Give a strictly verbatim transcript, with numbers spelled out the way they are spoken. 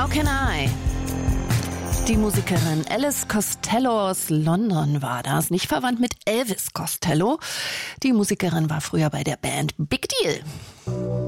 How Can I? Die Musikerin Alice Costello aus London war das, nicht verwandt mit Elvis Costello. Die Musikerin war früher bei der Band Big Deal.